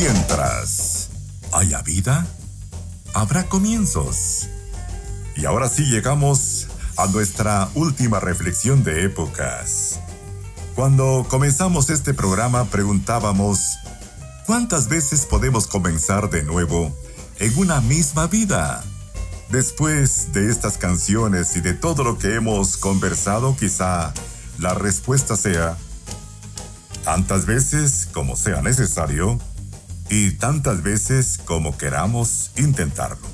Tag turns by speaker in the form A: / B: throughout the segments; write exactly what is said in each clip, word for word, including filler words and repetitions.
A: Mientras haya vida, habrá comienzos. Y ahora sí llegamos a nuestra última reflexión de épocas. Cuando comenzamos este programa preguntábamos, ¿cuántas veces podemos comenzar de nuevo en una misma vida? Después de estas canciones y de todo lo que hemos conversado, quizá la respuesta sea tantas veces como sea necesario y tantas veces como queramos intentarlo.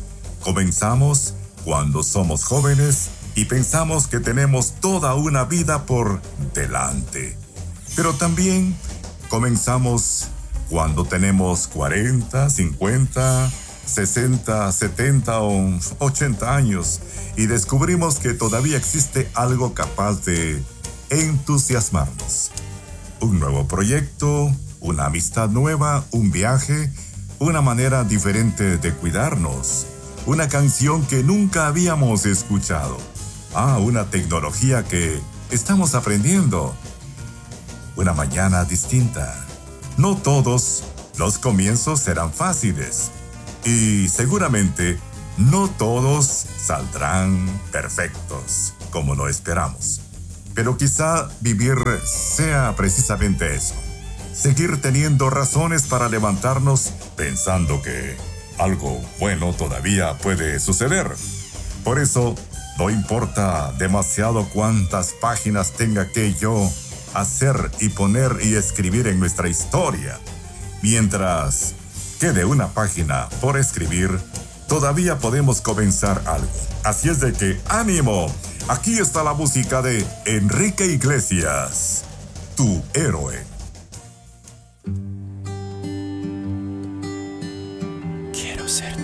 A: Comenzamos cuando somos jóvenes y pensamos que tenemos toda una vida por delante. Pero también comenzamos cuando tenemos cuarenta, cincuenta, sesenta, setenta o ochenta años y descubrimos que todavía existe algo capaz de entusiasmarnos. Un nuevo proyecto, una amistad nueva, un viaje, una manera diferente de cuidarnos, una canción que nunca habíamos escuchado. Ah, una tecnología que estamos aprendiendo. Una mañana distinta. No todos los comienzos serán fáciles. Y seguramente no todos saldrán perfectos, como lo esperamos. Pero quizá vivir sea precisamente eso. Seguir teniendo razones para levantarnos pensando que algo bueno todavía puede suceder. Por eso, no importa demasiado cuántas páginas tenga que yo hacer y poner y escribir en nuestra historia. Mientras quede una página por escribir, todavía podemos comenzar algo. Así es de que, ¡ánimo! Aquí está la música de Enrique Iglesias, tu héroe.
B: Quiero ser